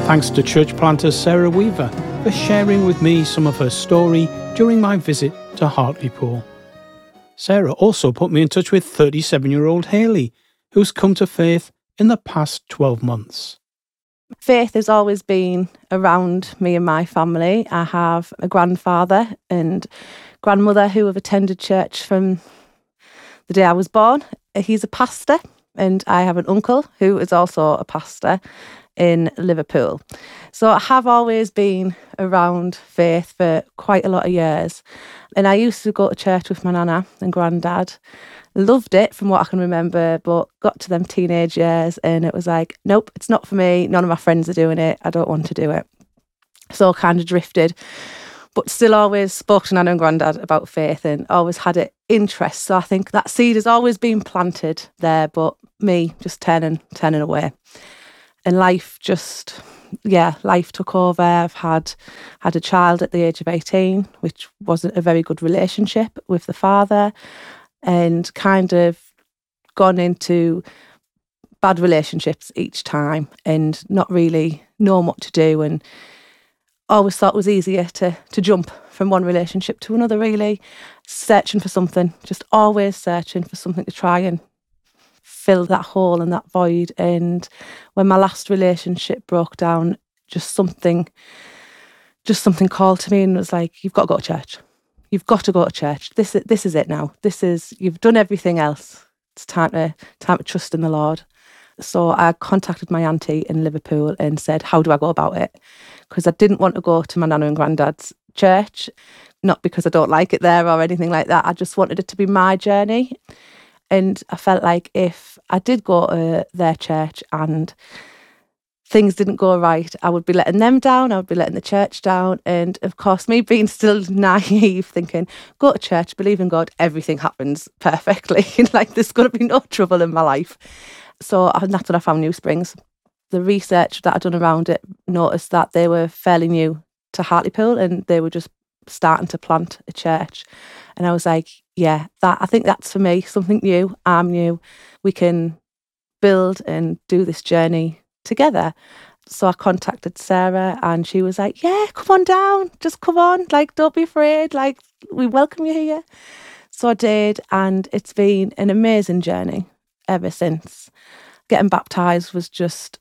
Thanks to church planter Sarah Weaver for sharing with me some of her story during my visit to Hartlepool. Sarah also put me in touch with 37-year-old Hayley, who's come to faith in the past 12 months. Faith has always been around me and my family. I have a grandfather and grandmother who have attended church from the day I was born. He's a pastor, and I have an uncle who is also a pastor in Liverpool. So I have always been around faith for quite a lot of years. And I used to go to church with my nana and granddad. Loved it from what I can remember, but got to them teenage years and it was like, nope, it's not for me. None of my friends are doing it. I don't want to do it. So kind of drifted, but still always spoke to nana and granddad about faith and always had an interest. So I think that seed has always been planted there, but me just turning away. And life took over. I've had a child at the age of 18, which wasn't a very good relationship with the father, and kind of gone into bad relationships each time and not really knowing what to do, and always thought it was easier to jump from one relationship to another, really. Searching for something, just always searching for something to try and fill that hole and that void. And when my last relationship broke down, just something called to me and was like, you've got to go to church. You've got to go to church. This is it now. You've done everything else. It's time to trust in the Lord. So I contacted my auntie in Liverpool and said, how do I go about it? Because I didn't want to go to my nana and granddad's church, not because I don't like it there or anything like that. I just wanted it to be my journey. And I felt like if I did go to their church and things didn't go right, I would be letting them down, I would be letting the church down. And of course, me being still naive, thinking, go to church, believe in God, everything happens perfectly. Like there's going to be no trouble in my life. So that's when I found New Springs. The research that I'd done around it noticed that they were fairly new to Hartlepool and they were just starting to plant a church. And I was like, yeah, I think that's for me, something new. I'm new. We can build and do this journey together. So I contacted Sarah and she was like, yeah, come on down, just come on, like don't be afraid, like we welcome you here. So I did, and it's been an amazing journey ever since. Getting baptised was just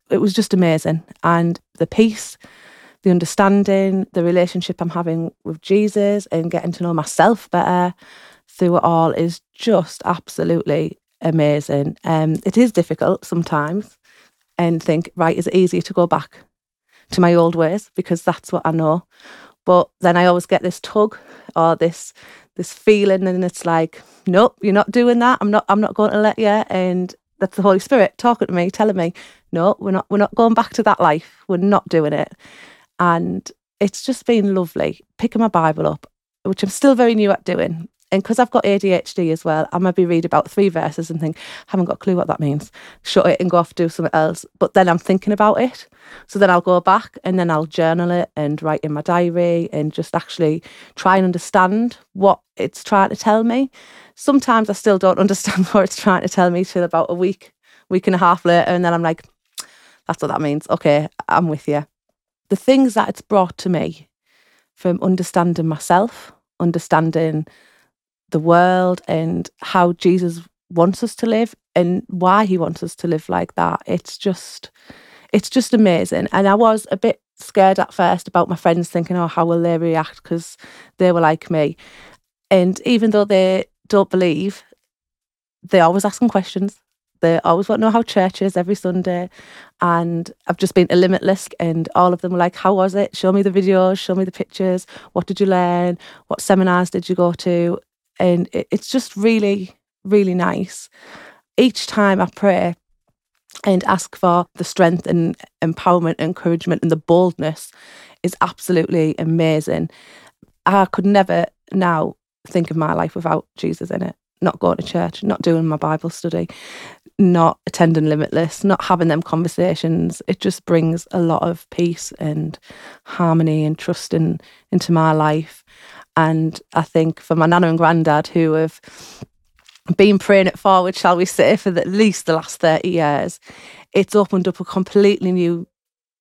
amazing. And the peace, the understanding, the relationship I'm having with Jesus and getting to know myself better through it all is just absolutely amazing. It is difficult sometimes and think, right, is it easier to go back to my old ways because that's what I know? But then I always get this tug or this feeling, and it's like, nope, you're not doing that. I'm not going to let you. And that's the Holy Spirit talking to me, telling me, no, we're not going back to that life. We're not doing it. And it's just been lovely picking my Bible up, which I'm still very new at doing. And because I've got ADHD as well, I maybe read about 3 verses and think, haven't got a clue what that means. Shut it and go off do something else. But then I'm thinking about it. So then I'll go back and then I'll journal it and write in my diary and just actually try and understand what it's trying to tell me. Sometimes I still don't understand what it's trying to tell me till about a week and a half later. And then I'm like, that's what that means. Okay, I'm with you. The things that it's brought to me from understanding myself, understanding the world and how Jesus wants us to live and why he wants us to live like that. It's just amazing. And I was a bit scared at first about my friends thinking, oh, how will they react? Because they were like me. And even though they don't believe, they're always asking questions. They always want to know how church is every Sunday. And I've just been to Limitless and all of them were like, how was it? Show me the videos, show me the pictures. What did you learn? What seminars did you go to? And it's just really, really nice. Each time I pray and ask for the strength and empowerment, encouragement and the boldness is absolutely amazing. I could never now think of my life without Jesus in it. Not going to church, not doing my Bible study, not attending Limitless, not having them conversations. It just brings a lot of peace and harmony and trust into my life. And I think for my nana and granddad who have been praying it forward, shall we say, for at least the last 30 years, it's opened up a completely new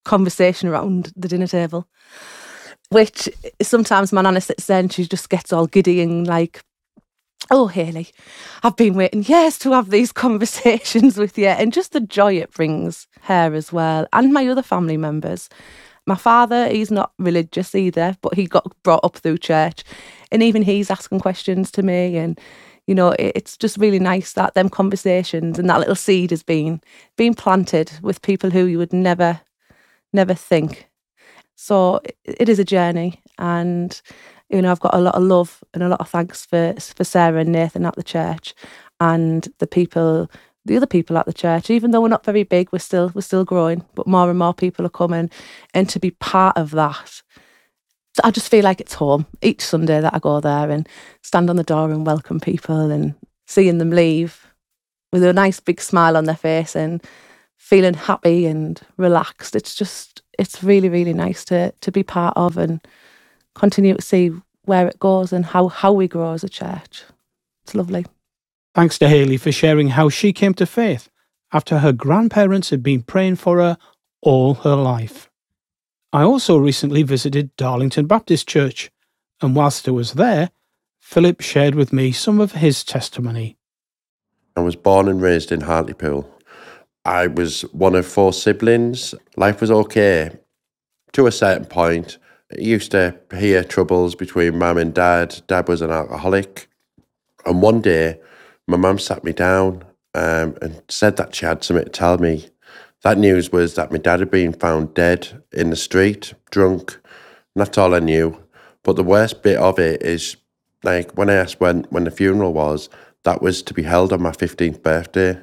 conversation around the dinner table, which sometimes my nana sits there and she just gets all giddy and like, oh, Hayley, I've been waiting years to have these conversations with you. And just the joy it brings her as well, and my other family members. My father, he's not religious either, but he got brought up through church, and even he's asking questions to me. And, you know, it's just really nice that them conversations and that little seed has been planted with people who you would never think. So it is a journey, and, you know, I've got a lot of love and a lot of thanks for Sarah and Nathan at the church, and the other people at the church. Even though we're not very big, we're still growing, but more and more people are coming, and to be part of that, I just feel like it's home each Sunday that I go there and stand on the door and welcome people and seeing them leave with a nice big smile on their face and feeling happy and relaxed. It's really, really nice to be part of and continue to see where it goes and how we grow as a church. It's lovely. Thanks to Hayley for sharing how she came to faith after her grandparents had been praying for her all her life. I also recently visited Darlington Baptist Church, and whilst I was there, Philip shared with me some of his testimony. I was born and raised in Hartlepool. I was one of 4 siblings. Life was okay to a certain point. I used to hear troubles between mum and dad. Dad was an alcoholic. And one day, my mum sat me down and said that she had something to tell me. That news was that my dad had been found dead in the street, drunk. And that's all I knew. But the worst bit of it is, like, when I asked when the funeral was, that was to be held on my 15th birthday.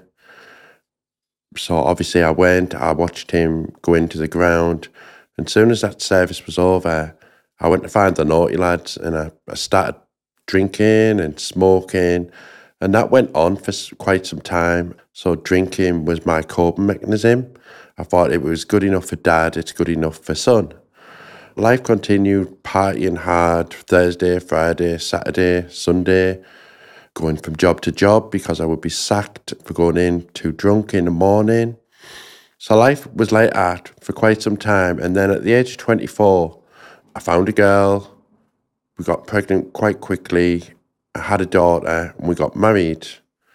So obviously I watched him go into the ground. And as soon as that service was over, I went to find the naughty lads, and I started drinking and smoking. And that went on for quite some time. So drinking was my coping mechanism. I thought it was good enough for dad, it's good enough for son. Life continued, partying hard, Thursday, Friday, Saturday, Sunday, going from job to job because I would be sacked for going in too drunk in the morning. So life was like that for quite some time. And then at the age of 24, I found a girl. We got pregnant quite quickly. I had a daughter and we got married.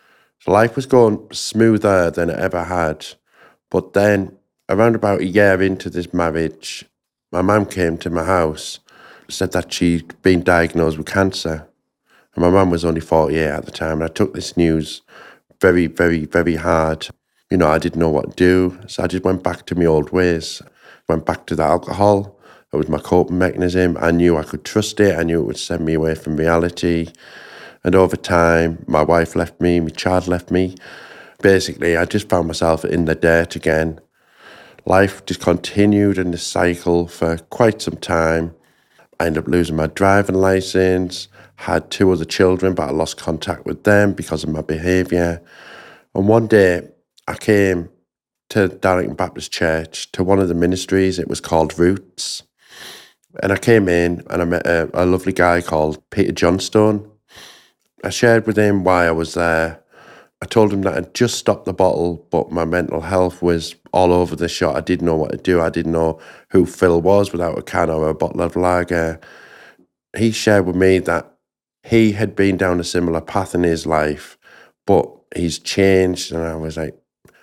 So life was going smoother than it ever had. But then around about a year into this marriage, my mum came to my house, said that she'd been diagnosed with cancer. And my mum was only 48 at the time. And I took this news very, very, very hard. You know, I didn't know what to do. So I just went back to my old ways. Went back to the alcohol. It was my coping mechanism. I knew I could trust it. I knew it would send me away from reality. And over time, my wife left me, my child left me. Basically, I just found myself in the dirt again. Life just continued in this cycle for quite some time. I ended up losing my driving licence, had 2 other children, but I lost contact with them because of my behaviour. And one day, I came to Darlington Baptist Church, to one of the ministries. It was called Roots. And I came in and I met a lovely guy called Peter Johnstone. I shared with him why I was there. I told him that I'd just stopped the bottle, but my mental health was all over the shop. I didn't know what to do. I didn't know who Phil was without a can or a bottle of lager. He shared with me that he had been down a similar path in his life, but he's changed. And I was like,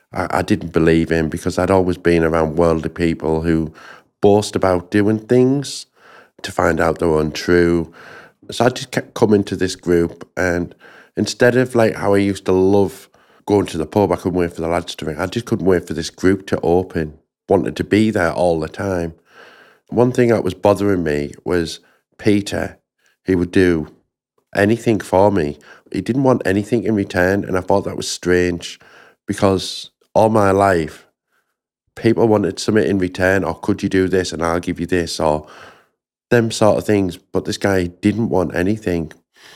I didn't believe him because I'd always been around worldly people who boast about doing things to find out they were untrue. So I just kept coming to this group, and instead of like how I used to love going to the pub, I couldn't wait for the lads to drink. I just couldn't wait for this group to open. Wanted to be there all the time. One thing that was bothering me was Peter. He would do anything for me. He didn't want anything in return, and I thought that was strange because all my life, people wanted something in return, or could you do this and I'll give you this, or them sort of things. But this guy didn't want anything.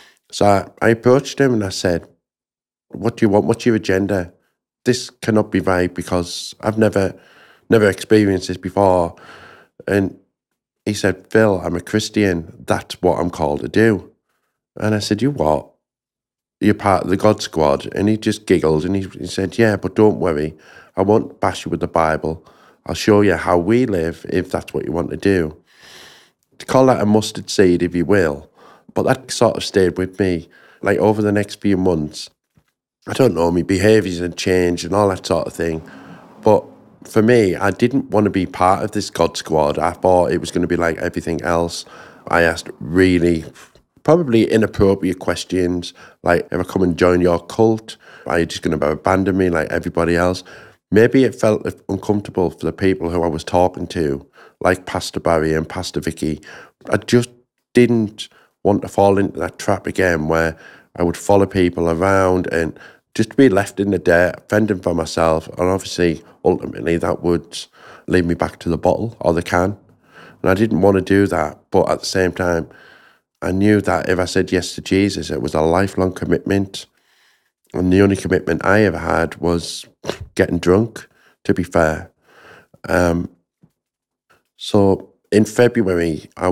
So I approached him and I said, what do you want? What's your agenda? This cannot be right because I've never experienced this before. And he said, Phil, I'm a Christian. That's what I'm called to do. And I said, you what? You're part of the God Squad? And he just giggled and he said, yeah, but don't worry. I won't bash you with the Bible. I'll show you how we live if that's what you want to do. To call that a mustard seed, if you will. But that sort of stayed with me. Like over the next few months, I don't know, my behaviours had changed and all that sort of thing. But for me, I didn't want to be part of this God Squad. I thought it was going to be like everything else. I asked really, probably inappropriate questions, like, if I come and join your cult, are you just going to abandon me like everybody else? Maybe it felt uncomfortable for the people who I was talking to, like Pastor Barry and Pastor Vicky. I just didn't want to fall into that trap again where I would follow people around and just be left in the dirt, fending for myself. And obviously, ultimately, that would lead me back to the bottle or the can. And I didn't want to do that. But at the same time, I knew that if I said yes to Jesus, it was a lifelong commitment. And the only commitment I ever had was getting drunk, to be fair. So in February, I